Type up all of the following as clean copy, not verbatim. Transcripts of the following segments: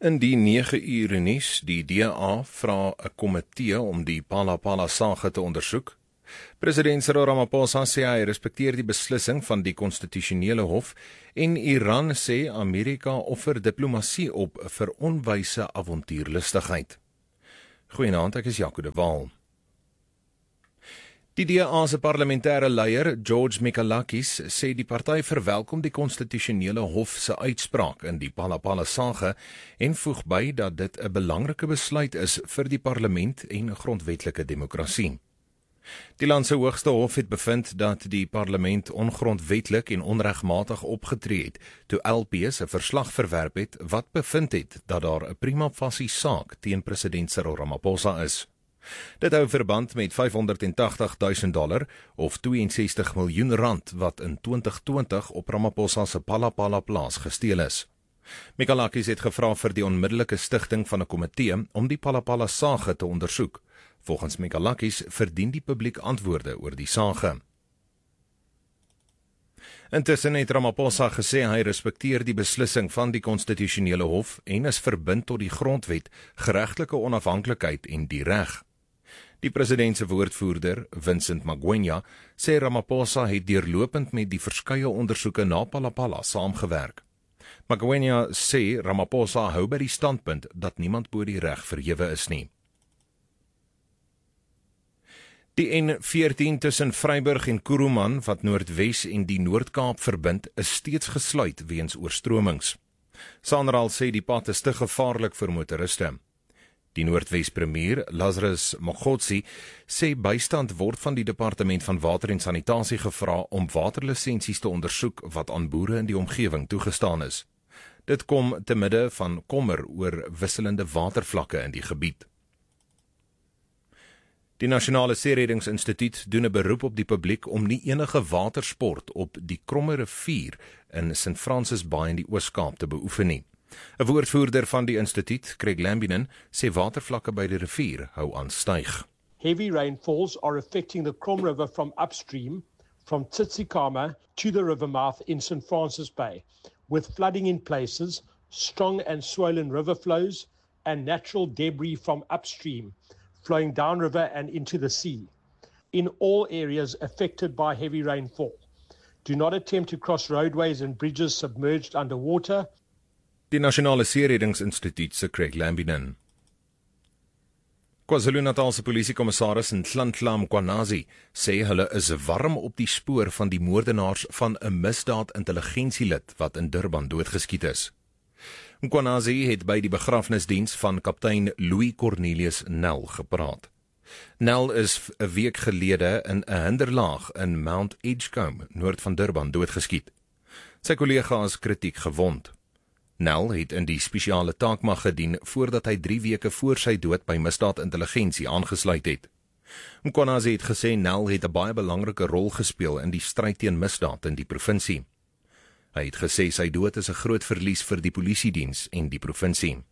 In die 9 uur nuus, die DA vra 'n komitee om die Phala saga te ondersoek. President Cyril Ramaphosa sê hy respekteer die beslissing van die konstitusionele hof en Iran sê Amerika offer diplomatie op vir onwyse avontuurlustigheid. Goeienaand, ek is Jaco de Waal. Die DA se parlementêre leier, George Mikalakis, sê die party verwelkom die konstitusionele hof se uitspraak in die Phala saga en voeg by dat dit 'n belangrike besluit is vir die parlement en grondwetlike demokrasie. Die land se hoogste hof het bevind dat die parlement ongrondwetlik en onregmatig opgetree het toe LPs 'n verslag verwerp het wat bevind het dat daar 'n prima facie saak teen president Cyril Ramaphosa is. Dit hou verband met $580,000 of 62 miljoen rand wat in 2020 op Ramaphosa se Phala plaas gesteel is. Mikalakis het gevra vir die onmiddellike stigting van 'n komitee om die Phala saga te ondersoek. Volgens Mikalakis verdien die publiek antwoorde oor die saga. Intussen het Ramaphosa gesê hy respekteer die beslissing van die konstitusionele hof en is verbind tot die grondwet, geregtelike onafhanklikheid en die reg. Die president se woordvoerder, Vincent Magwenya, sê Ramaphosa het deurlopend met die verskeie ondersoeke na Phala saamgewerk. Magwenya sê Ramaphosa hou by die standpunt dat niemand bo die reg verhewe is nie. Die N14 tussen Vryburg en Kuruman, wat Noordwes en die Noord-Kaap verbind, is steeds gesluit weens oorstromings. SANRAL sê die pad is te gevaarlik vir motoriste. Die Noordwes premier, Lazarus Mogotsi, sê bystand word van die Departement van Water en Sanitasie gevra om waterlisensies te ondersoek wat aan boere in die omgewing toegestaan is. Dit kom te midde van kommer oor wisselende watervlakke in die gebied. Die Nasionale Seereddingsinstituut doen 'n beroep op die publiek om nie enige watersport op die Kromme rivier in St. Francis Bay in die Oos-Kaap te beoefen nie. 'n woordvoerder van die instituut, Craig Lambinen, sê watervlakke by die rivier hou aan styg. Heavy rainfalls are affecting the Crom River from upstream, from Tsitsikamma to the river mouth in St. Francis Bay, with flooding in places, strong and swollen river flows, and natural debris from upstream, flowing downriver and into the sea. In all areas affected by heavy rainfall, do not attempt to cross roadways and bridges submerged underwater. Die Nasionale Seereddingsinstituut se Craig Lambinen. KwaZulu-Natal se polisiekommissaris Nhlanhla Mkhwanazi sê hulle is warm op die spoor van die moordenaars van 'n misdaad-intelligensielid wat in Durban doodgeskiet is. Mkhwanazi het by die begrafnisdiens van kaptein Louis Cornelius Nel gepraat. Nel is 'n week gelede in 'n hinderlaag in Mount Edgecombe, noord van Durban, doodgeskiet. Sy kollega is kritiek gewond. Nel het in die spesiale taakmag gedien voordat hy 3 weke voor sy dood by misdaad-intelligensie aangesluit het. Mkhwanazi het gesê Nel het 'n baie belangrike rol gespeel in die stryd teen misdaad in die provinsie. Hy het gesê sy dood is 'n groot verlies vir die polisiediens en die provinsie.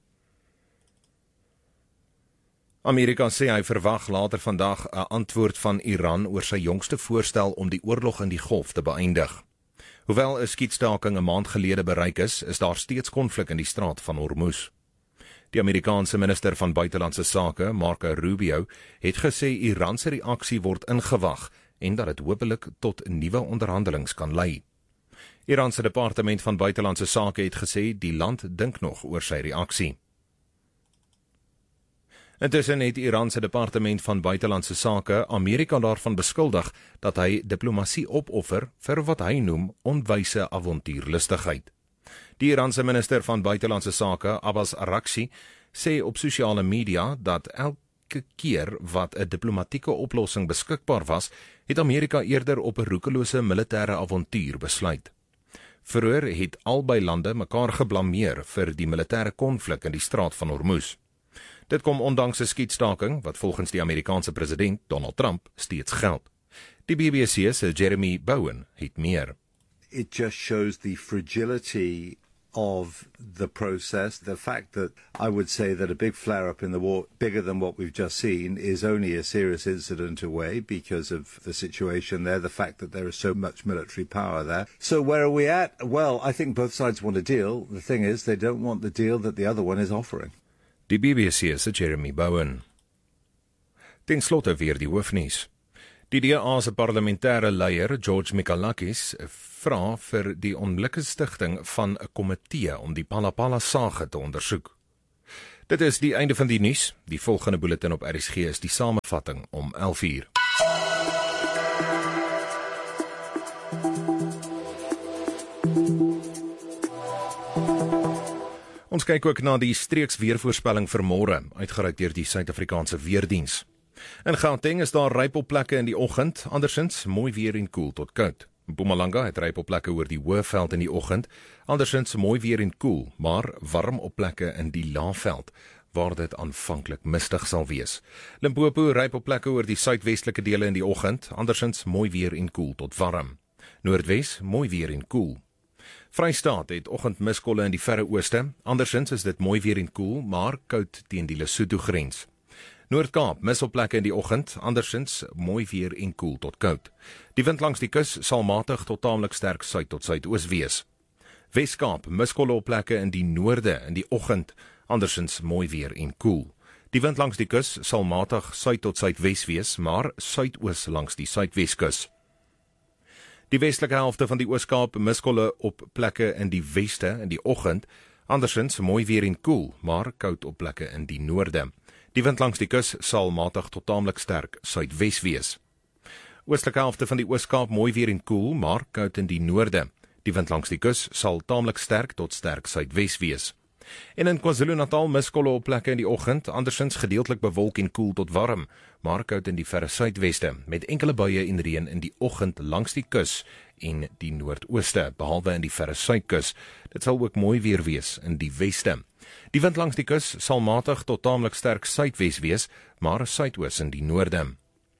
Amerika sê hy verwag later vandag 'n antwoord van Iran oor sy jongste voorstel om die oorlog in die Golf te beëindig. Hoewel 'n skietstaking 'n maand gelede bereik is daar steeds konflik in die straat van Hormuz. Die Amerikaanse minister van buitelandse sake, Marco Rubio, het gesê Iran se reaksie word ingewag en dat dit hopelik tot nuwe onderhandelings kan lei. Iran se departement van buitelandse sake het gesê die land dink nog oor sy reaksie. Intussen het Iran se departement van buitelandse sake Amerika daarvan beskuldig dat hy diplomatie opoffer vir wat hy noem onwyse avontuurlustigheid. Die Iranse minister van buitelandse sake, Abbas Araghchi, sê op sosiale media dat elke keer wat 'n diplomatieke oplossing beskikbaar was, het Amerika eerder op 'n roekelose militêre avontuur besluit. Vroeër het albei lande mekaar geblameer vir die militêre konflik in die straat van Hormuz. Dit kom ondanks 'n skietstaking wat volgens die Amerikaanse president Donald Trump steeds geld. Die BBC se Jeremy Bowen het meer. It just shows the fragility of the process. The fact that I would say that a big flare-up in the war, bigger than what we've just seen, is only a serious incident away because of the situation there, the fact that there is so much military power there. So where are we at? Well, I think both sides want a deal. The thing is, they don't want the deal that the other one is offering. Die BBC se Jeremy Bowen. Ten slotte weer die hoofnuus. Die DA se parlementêre leier, George Mikalakis, vra vir die onmiddellike stigting van 'n komitee om die Phala-Phala sage te ondersoek. Dit is die einde van die nuus. Die volgende bulletin op RSG is die samevatting om 11:00. Ons kyk ook na die streeksweervoorspelling vir môre, uitgereik deur die Suid-Afrikaanse Weerdiens. In Gauteng is daar rypelplekke in die oggend, andersins mooi weer en koel tot koud. Mpumalanga het rypelplekke oor die Hoëveld in die oggend, andersins mooi weer en koel, maar warm op plekke in die Laagveld, waar dit aanvanklik mistig sal wees. Limpopo rypelplekke oor die suidwestelike dele in die oggend, andersins mooi weer en koel tot warm. Noordwes mooi weer en koel. Vrystaat het oggendmiskolle in die verre ooste, andersins is dit mooi weer en koel, maar koud teen die Lesotho grens. Noord-Kaap mis op plekke in die oggend, andersins mooi weer en koel tot koud. Die wind langs die kus sal matig tot taamlik sterk suid tot suidoos wees. Wes-Kaap miskolle op plekke in die noorde in die oggend, andersins mooi weer en koel. Die wind langs die kus sal matig suid tot suidwes wees, maar suidoos langs die suidweskus. Die westelike helfte van die Oos-Kaap miskolle op plekke in die weste in die oggend, andersins mooi weer en koel, maar koud op plekke in die noorde. Die wind langs die kus sal matig tot taamlik sterk suidwes wees. Oostelike helfte van die Oos-Kaap mooi weer en koel, maar koud in die noorde. Die wind langs die kus sal taamlik sterk tot sterk suidwes wees. En in KwaZulu-Natal miskolle op plekke in die oggend, andersins gedeeltelik bewolk en koel tot warm, maar koud in die verre suidweste, met enkele buie en reën in die oggend langs die kus en die noordooste, behalwe in die verre suidkus. Dit sal ook mooi weer wees in die weste. Die wind langs die kus sal matig tot taamlik sterk suidwes wees, maar suidoos in die noorde.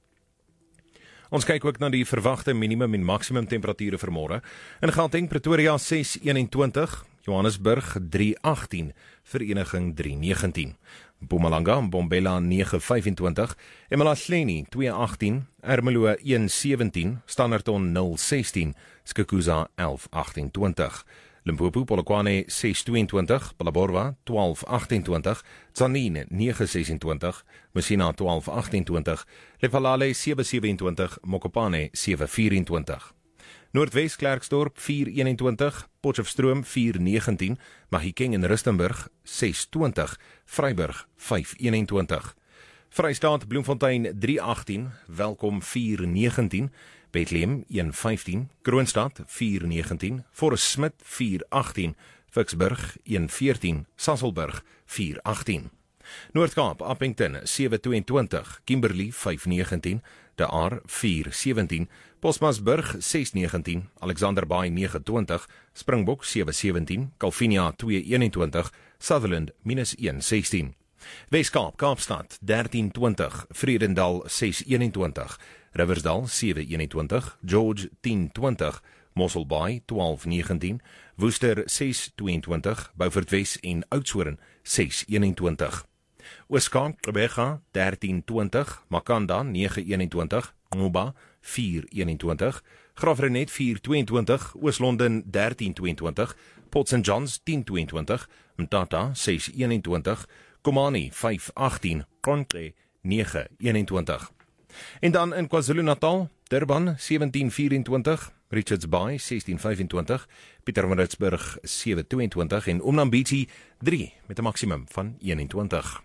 Ons kyk ook na die verwagte minimum en maksimum temperature vir môre. In Gauteng, Pretoria 6:21, Johannesburg 3:18, Vereniging 3:19. Mpumalanga, Mbombela 9:25, eMalahleni 2:18, Ermelo 1:17, Standerton 0:16, Skukuza 11:28. Limpopo, Polokwane 6:22, Phalaborwa 12:28, Tzaneen 9:26, Messina 12:28, Lephalale 7:27, Mokopane 7:24. Noordwes Klerksdorp 4:21, Potchefstroom 4:19, Mahikeng en Rustenburg 6:20, Vryburg 5:21. Vrystaat Bloemfontein 3:18, Welkom 4:19, Bethlehem 1:15, Kroonstad 4:19, Forest Smith 4:18, Vicksburg 1:14, Sasolburg 4:18. Noord-Kaap, Appington 7:22, Kimberley 5:19, De Aar 4:17, Postmasburg 6:19, Alexander Bay 9:20, Springbok 7:17, Calvinia 2:21, Sutherland -1:16. Wes-Kaap, Kaapstad 13:20, Vredendal 6:21, Riversdal 7:21, George 10:20, Mossel Bay 12:19, Worcester 6:22, Beaufort Wes en Oudtshoorn 6:21. Oos-Kaap, Gqeberha 13:20, Makanda 9:21, Ngoba 4:21, Graafrenet 4:22, Oos-London 13:22, Port St Johns 10:22, Mthatha 6:21, Komani 5:18, Konke 9:21. En dan in KwaZulu-Natal, Durban 17:24, Richards Bay 16:25, Pietermaritzburg 7:22 en Umnambisi 3 met 'n maksimum van 21.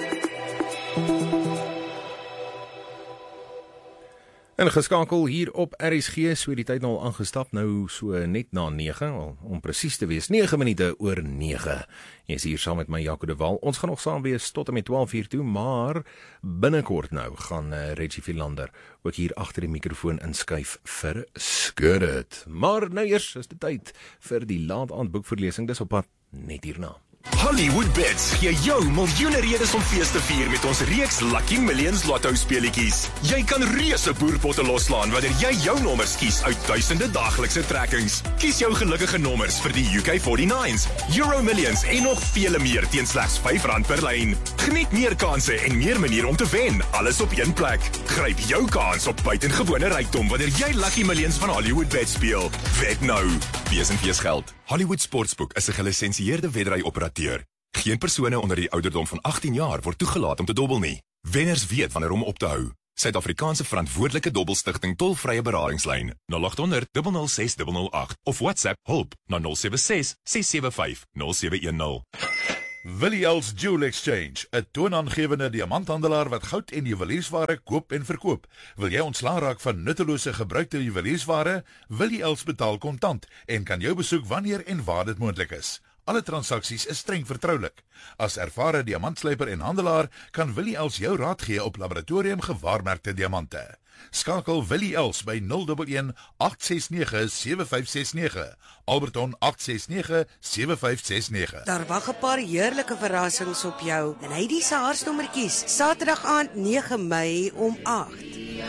En geskakel hier op RSG, so die tyd nou al aangestap, nou so net na 9, om presies te wees, 9 minute oor 9. Jy is hier saam met my, Jaco de Wal. Ons gaan nog saam wees tot en met 12:00 toe, maar binnekort nou gaan Reggie Philander ook hier agter die mikrofoon inskuif vir Skud It. Maar nou eers is dit tyd vir die laat aand boekvoorlesing, dis op pad net hierna. Hollywood Bets gee jou miljoene redes om fees te vier met ons reeks Lucky Millions Lotto speletjies. Jy kan reuse boerpotte loslaan wanneer jy jou nommers kies uit duisende daaglikse trekkings. Kies jou gelukkige nommers vir die UK49s, Euro Millions en nog vele meer teen slegs R5 per lyn. Geniet meer kansse en meer maniere om te wen, alles op een plek. Gryp jou kans op buitengewone rykdom wanneer jy Lucky Millions van Hollywood Bet speel. Wet nou. Wees en wees geld. Hollywood Sportsbook is 'n gelisensieerde wedry-operateur. Geen persone onder die ouderdom van 18 jaar word toegelaat om te dobbel nie. Wenners weet wanneer om op te hou. Suid-Afrikaanse verantwoordelike dobbelstigting tolvrye beradingslyn 0800 006 008 of WhatsApp hulp na 076 675 0710. Willie Els Jewel Exchange, 'n toonaangewende diamanthandelaar wat goud en juweliersware koop en verkoop. Wil jy ontslaa raak van nuttelose gebruikte juweliersware? Willie Els betaal kontant en kan jou besoek wanneer en waar dit moontlik is. Alle transaksies is streng vertroulik. As ervare diamantslyper en handelaar kan Willie Els jou raad gee op laboratorium gewaarmerkte diamante. Skakel Willie Els by 011 869 7569, Alberton 869 7569. Daar wag 'n paar heerlike verrassings op jou en hy die se haarsnommertjies. Saterdag aand 9 Mei om 8.